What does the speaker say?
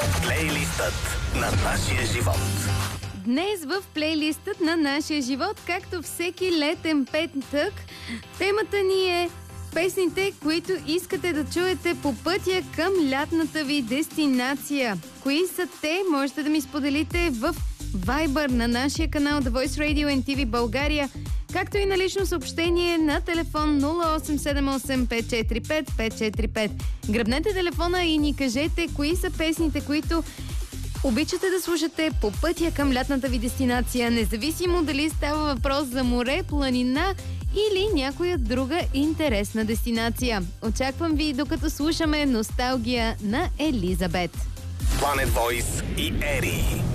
Плейлистът на нашия живот. Днес в плейлистът на нашия живот, както всеки летен петък, темата ни е песните, които искате да чуете по пътя към лятната ви дестинация. Кои са те? Можете да ми споделите в Viber на нашия канал The Voice Radio NTV България, както и на лично съобщение на телефон 0878 545 545. Гръбнете телефона и ни кажете кои са песните, които обичате да слушате по пътя към лятната ви дестинация, независимо дали става въпрос за море, планина или някоя друга интересна дестинация. Очаквам ви, докато слушаме Носталгия на Елизабет. Planet Voice и Ери.